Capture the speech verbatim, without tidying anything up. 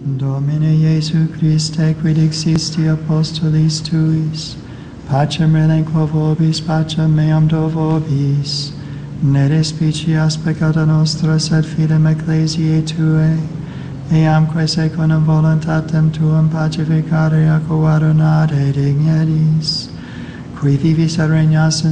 Domine Iesu Christe, quid existi apostolis tuis, pacem relinquo vobis, pacem meam do vobis, ne despicias peccata nostra, sed fidem ecclesiae Tuae, eamque secundum voluntatem Tuam pacificare ac coadunare digneris, qui vivis et regnas in